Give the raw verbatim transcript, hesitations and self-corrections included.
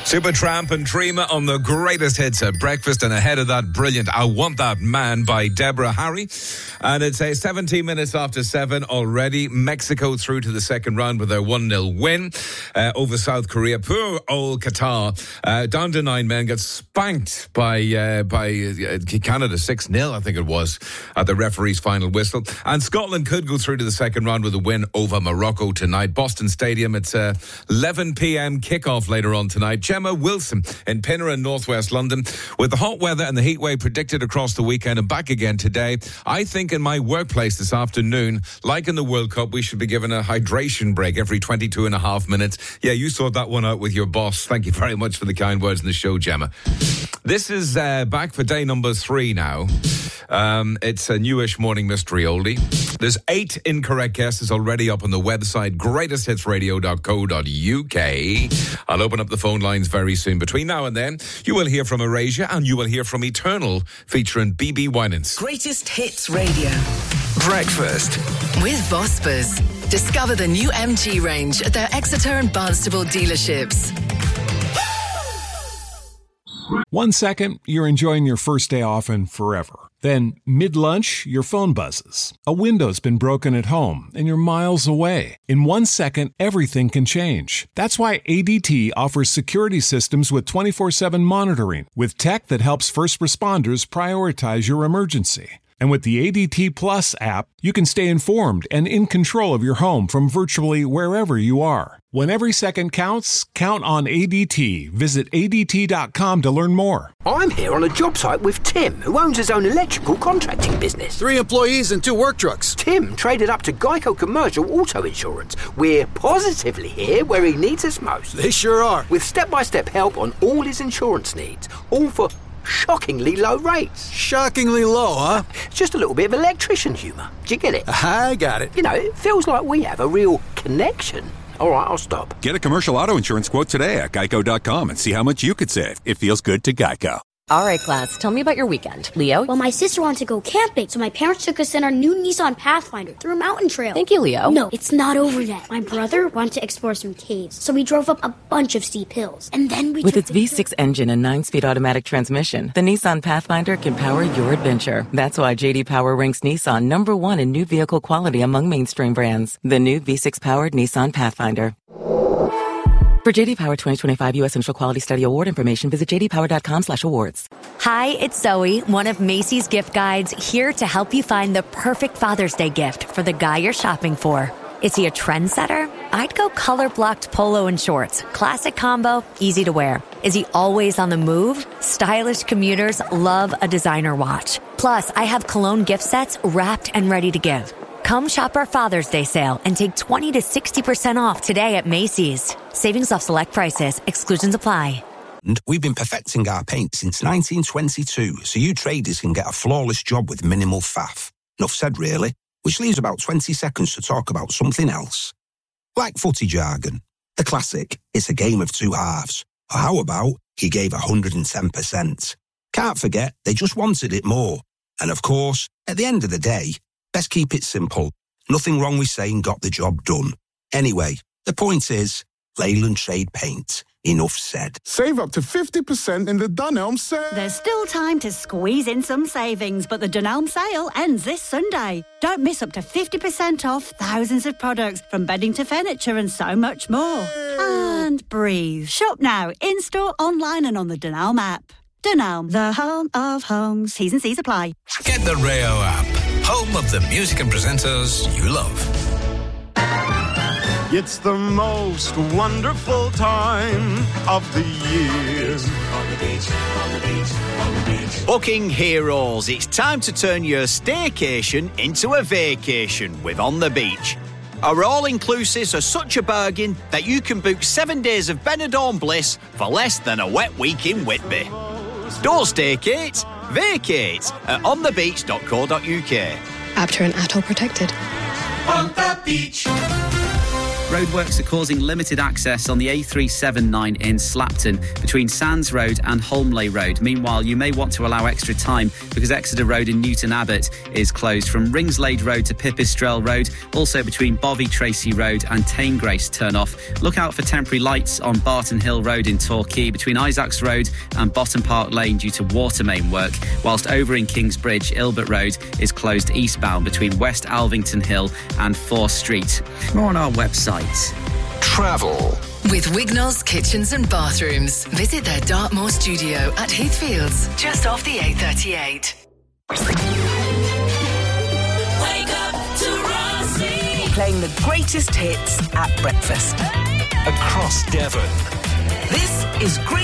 Supertramp and Trima on the greatest hits at breakfast, and ahead of that, brilliant I Want That Man by Deborah Harry. And it's a seventeen minutes after seven already. Mexico through to the second round with their one nil win uh, over South Korea. Poor old Qatar, uh, down to nine men, got spanked by uh, by uh, Canada six nil, I think it was, at the referee's final whistle. And Scotland could go through to the second round with a win over Morocco tonight. Boston Stadium, it's uh, eleven p.m. kickoff later on tonight. Gemma Wilson in Pinner in northwest London. With the hot weather and the heat wave predicted across the weekend and back again today, I think in my workplace this afternoon, like in the World Cup, we should be given a hydration break every twenty-two and a half minutes. Yeah, you sorted that one out with your boss. Thank you very much for the kind words in the show, Gemma. This is uh, back for day number three now. Um, it's a newish morning mystery oldie. There's eight incorrect guesses already up on the website greatest hits radio dot co dot uk. I'll open up the phone lines very soon. Between now and then, you will hear from Erasure and you will hear from Eternal, featuring B B Winans. Greatest Hits Radio. Breakfast with Vospers. Discover the new M G range at their Exeter and Barnstable dealerships. One second, you're enjoying your first day off and forever. Then, mid-lunch, your phone buzzes. A window's been broken at home, and you're miles away. In one second, everything can change. That's why A D T offers security systems with twenty-four seven monitoring, with tech that helps first responders prioritize your emergency. And with the A D T Plus app, you can stay informed and in control of your home from virtually wherever you are. When every second counts, count on A D T. Visit A D T dot com to learn more. I'm here on a job site with Tim, who owns his own electrical contracting business. Three employees and two work trucks. Tim traded up to Geico Commercial Auto Insurance. We're positively here where he needs us most. They sure are. With step-by-step help on all his insurance needs, all for shockingly low rates. Shockingly low, huh? Just a little bit of electrician humour. Do you get it? I got it. You know, it feels like we have a real connection. All right, I'll stop. Get a commercial auto insurance quote today at geico dot com and see how much you could save. It feels good to Geico. All right, class, tell me about your weekend. Leo? Well, my sister wanted to go camping, so my parents took us in our new Nissan Pathfinder through a mountain trail. Thank you, Leo. No, it's not over yet. My brother wanted to explore some caves, so we drove up a bunch of steep hills. And then we With took its V six engine and nine-speed automatic transmission, the Nissan Pathfinder can power your adventure. That's why J D Power ranks Nissan number one in new vehicle quality among mainstream brands. The new V six-powered Nissan Pathfinder. For J D Power twenty twenty-five U S Initial Quality Study Award information, visit j d power dot com slash awards. Hi, it's Zoe, one of Macy's gift guides, here to help you find the perfect Father's Day gift for the guy you're shopping for. Is he a trendsetter? I'd go color-blocked polo and shorts. Classic combo, easy to wear. Is he always on the move? Stylish commuters love a designer watch. Plus, I have cologne gift sets wrapped and ready to give. Come shop our Father's Day sale and take twenty to sixty percent off today at Macy's. Savings off select prices. Exclusions apply. We've been perfecting our paint since nineteen twenty-two, so you traders can get a flawless job with minimal faff. Enough said, really, which leaves about twenty seconds to talk about something else. Like footy jargon. The classic, it's a game of two halves. Or how about, he gave one hundred ten percent. Can't forget, they just wanted it more. And of course, at the end of the day, best keep it simple. Nothing wrong with saying got the job done. Anyway, the point is, Leyland Trade Paint. Enough said. Save up to fifty percent in the Dunelm sale. There's still time to squeeze in some savings, but the Dunelm sale ends this Sunday. Don't miss up to fifty percent off thousands of products, from bedding to furniture and so much more. And breathe. Shop now, in-store, online and on the Dunelm app. Dunelm, the home of homes. T's and C's apply. Get the Rayo app, home of the music and presenters you love. It's the most wonderful time of the year. On the beach, on the beach, on the beach. Booking heroes, it's time to turn your staycation into a vacation with On the Beach. Our all-inclusives are such a bargain that you can book seven days of Benidorm bliss for less than a wet week in Whitby. Don't staycate, vacate at on the beach dot co dot uk. App turn at all protected. On the beach. Roadworks are causing limited access on the A three seventy-nine in Slapton between Sands Road and Holmley Road. Meanwhile, you may want to allow extra time because Exeter Road in Newton Abbot is closed from Ringslade Road to Pipistrel Road, also between Bovey Tracy Road and Tamegrace turn off. Look out for temporary lights on Barton Hill Road in Torquay between Isaacs Road and Bottom Park Lane due to water main work, whilst over in Kingsbridge, Ilbert Road is closed eastbound between West Alvington Hill and Forth Street. More on our website. Travel. With Wignall's Kitchens and Bathrooms. Visit their Dartmoor studio at Heathfields, just off the A thirty-eight. Wake up to Rossi. Playing the greatest hits at breakfast. Across Devon. This is Green.